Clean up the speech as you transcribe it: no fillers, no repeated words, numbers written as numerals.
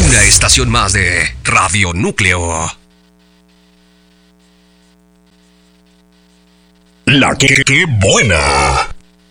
Una estación más de Radio Núcleo. La que buena.